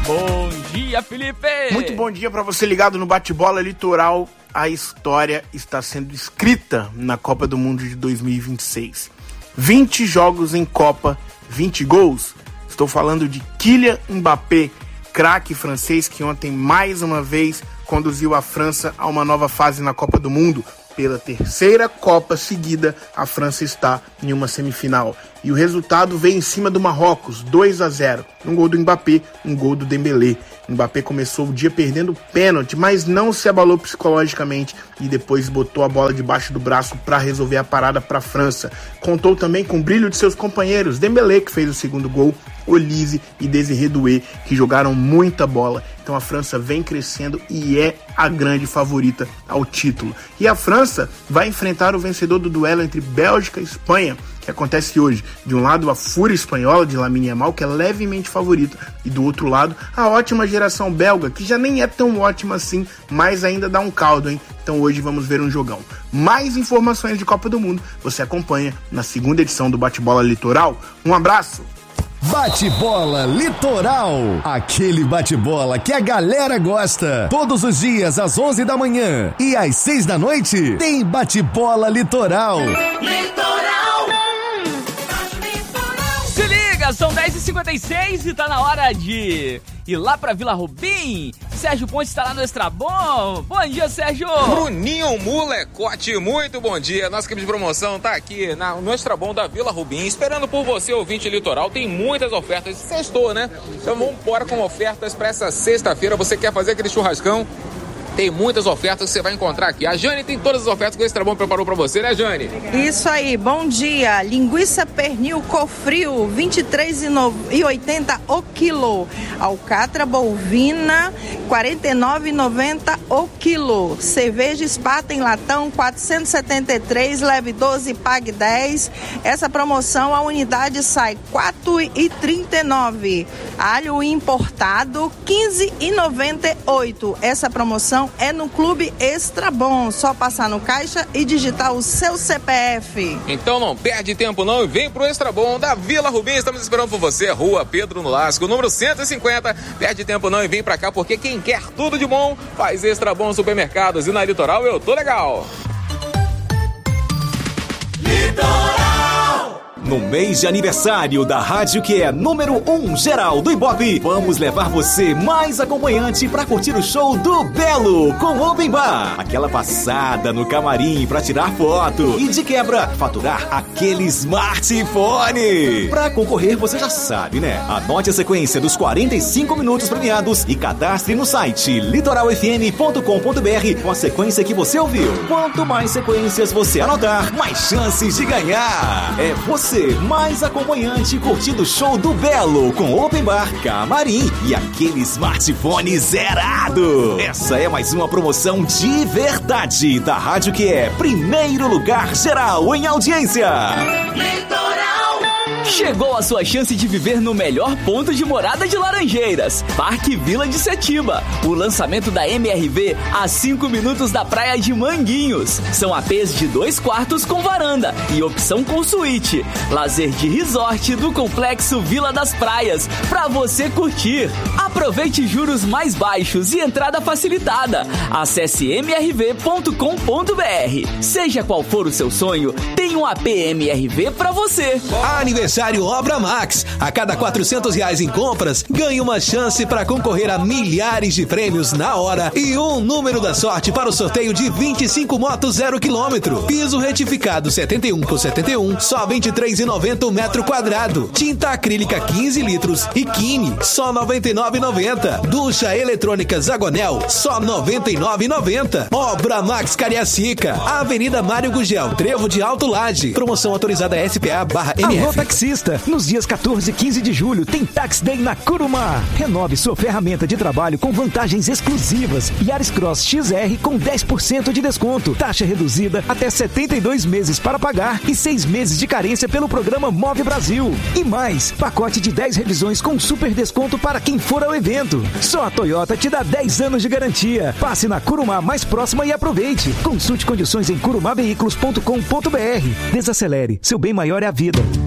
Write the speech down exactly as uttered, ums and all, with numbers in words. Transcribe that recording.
Bom dia, Felipe! Muito bom dia para você ligado no Bate-Bola Litoral. A história está sendo escrita na Copa do Mundo de dois mil e vinte e seis. vinte jogos em Copa, vinte gols. Estou falando de Kylian Mbappé, craque francês que ontem mais uma vez conduziu a França a uma nova fase na Copa do Mundo. Pela terceira Copa seguida, a França está em uma semifinal. E o resultado veio em cima do Marrocos, dois a zero. Um gol do Mbappé, um gol do Dembélé. Mbappé começou o dia perdendo pênalti, mas não se abalou psicologicamente e depois botou a bola debaixo do braço para resolver a parada para a França. Contou também com o brilho de seus companheiros, Dembélé, que fez o segundo gol, Olise e Désiré Doué, que jogaram muita bola. Então a França vem crescendo e é a grande favorita ao título. E a França vai enfrentar o vencedor do duelo entre Bélgica e Espanha, que acontece hoje. De um lado, a fúria espanhola de Lamine Yamal, que é levemente favorita, e do outro lado, a ótima geração belga, que já nem é tão ótima assim, mas ainda dá um caldo, hein? Então hoje vamos ver um jogão. Mais informações de Copa do Mundo você acompanha na segunda edição do Bate-Bola Litoral. Um abraço! Bate-Bola Litoral, aquele bate-bola que a galera gosta. Todos os dias às onze da manhã e às seis da noite tem Bate-Bola Litoral. Litoral! Se liga, são dez e cinquenta e seis e tá na hora de ir lá pra Vila Rubim. Sérgio Ponte está lá no Extrabom. Bom dia, Sérgio. Bruninho Molecote, muito bom dia. Nossa equipe de promoção tá aqui na, no Extrabom da Vila Rubim, esperando por você, ouvinte litoral. Tem muitas ofertas. Sextou, né? Então vamos embora com ofertas para essa sexta-feira. Você quer fazer aquele churrascão? Tem muitas ofertas que você vai encontrar aqui. A Jane tem todas as ofertas que o Extrabom preparou para você, né, Jane? Isso aí, bom dia. Linguiça pernil cofrio, vinte e três reais e oitenta centavos o quilo. Alcatra bovina, quarenta e nove reais e noventa centavos o quilo. Cerveja Sparta em latão, quatrocentos e setenta e três reais, leve doze, pague dez. Essa promoção, a unidade sai quatro reais e trinta e nove centavos. Alho importado, quinze reais e noventa e oito centavos. Essa promoção é no Clube Extrabom, só passar no caixa e digitar o seu C P F. Então não perde tempo não e vem pro Extrabom da Vila Rubim, estamos esperando por você, Rua Pedro Nolasco, número cento e cinquenta, perde tempo não e vem pra cá porque quem quer tudo de bom faz Extrabom Supermercados e na Litoral eu tô legal. Litoral! No mês de aniversário da rádio que é número um geral do Ibope, vamos levar você mais acompanhante pra curtir o show do Belo com Open Bar. Aquela passada no camarim pra tirar foto e de quebra, faturar aquele smartphone. Pra concorrer você já sabe, né? Anote a sequência dos quarenta e cinco minutos premiados e cadastre no site litoral f m ponto com ponto b r com a sequência que você ouviu. Quanto mais sequências você anotar, mais chances de ganhar. É você mais acompanhante curtindo o show do Belo com Open Bar, camarim e aquele smartphone zerado. Essa é mais uma promoção de verdade da rádio que é primeiro lugar geral em audiência. Litoral! Chegou a sua chance de viver no melhor ponto de morada de Laranjeiras, Parque Vila de Setiba. O lançamento da M R V a cinco minutos da praia de Manguinhos. São A Pês de dois quartos com varanda e opção com suíte. Lazer de resort do Complexo Vila das Praias, pra você curtir. Aproveite juros mais baixos e entrada facilitada. Acesse m r v ponto com ponto b r. Seja qual for o seu sonho, tem um A P M R V pra você. Aniversário Obra Max. A cada quatrocentos reais em compras, ganhe uma chance para concorrer a milhares de prêmios na hora e um número da sorte para o sorteio de vinte e cinco motos zero quilômetro. Piso retificado setenta e um por setenta e um, só vinte e três reais e noventa centavos o metro quadrado. Tinta acrílica quinze litros e Kine, só noventa e nove reais e noventa centavos. Ducha eletrônica Zagonel, só noventa e nove reais e noventa centavos. Obra Max Cariacica, Avenida Mário Gugel, Trevo de Alto Laje. Promoção autorizada S P A barra M F. Alô, taxista, nos dias quatorze e quinze de julho tem Tax Day na Curumá. Renove sua ferramenta de trabalho com vantagens exclusivas. Yaris Cross X R com dez por cento de desconto. Taxa reduzida até setenta e dois meses para pagar e seis meses de carência pelo programa Move Brasil. E mais, pacote de dez revisões com super desconto para quem for ao evento. Só a Toyota te dá dez anos de garantia. Passe na Curumá mais próxima e aproveite. Consulte condições em curumá veículos ponto com ponto b r. Desacelere, seu bem maior é a vida.